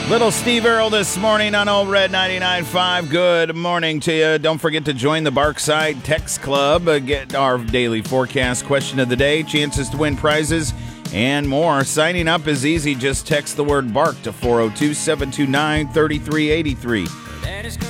Little Steve Earle this morning on Old Red 99.5. Good morning to you. Don't forget to join the Barkside Text Club. Get our daily forecast question of the day, chances to win prizes, and more. Signing up is easy. Just text the word BARK to 402-729-3383.